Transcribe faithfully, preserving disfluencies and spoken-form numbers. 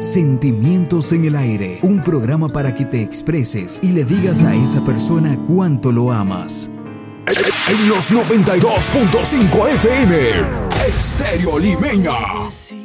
Sentimientos en el Aire, un programa para que te expreses y le digas a esa persona cuánto lo amas. En los noventa y dos punto cinco F M, Estéreo Limeña.